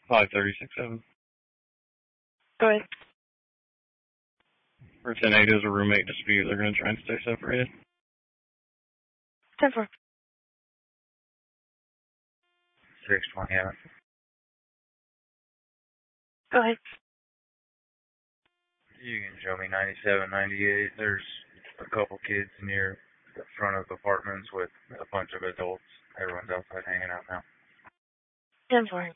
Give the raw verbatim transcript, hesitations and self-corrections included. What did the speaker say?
five thirty six seven. Go ahead. For ten eight is a roommate dispute. They're going to try and stay separated. ten four. six twenty-eight. Go ahead. You can show me ninety-seven, ninety-eight. There's a couple kids near the front of apartments with a bunch of adults. Everyone's outside hanging out now. ten four.